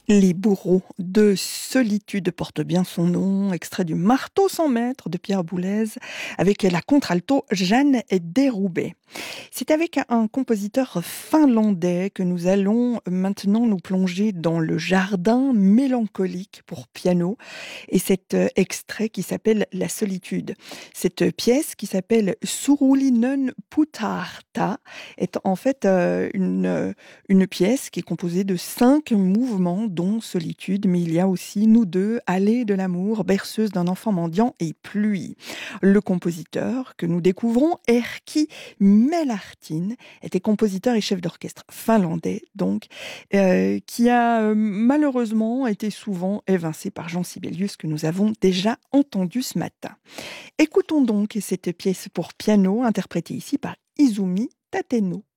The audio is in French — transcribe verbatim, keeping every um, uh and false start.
Les bourreaux de solitude portent bien son nom, extrait du Marteau sans maître de Pierre Boulez, avec la contralto Jeanne Deroubet. C'est avec un compositeur finlandais que nous allons maintenant nous plonger dans le jardin mélancolique pour piano et cet extrait qui s'appelle La solitude. Cette pièce qui s'appelle Surulinen Putarta est en fait une, une pièce qui est composée de cinq mouvements dont solitude, mais il y a aussi Nous deux, Allée de l'amour, Berceuse d'un enfant mendiant et Pluie. Le compositeur que nous découvrons, Erkki Melartin, était compositeur et chef d'orchestre finlandais, donc, euh, qui a euh, malheureusement été souvent évincé par Jean Sibelius, que nous avons déjà entendu ce matin. Écoutons donc cette pièce pour piano, interprétée ici par Izumi Tateno.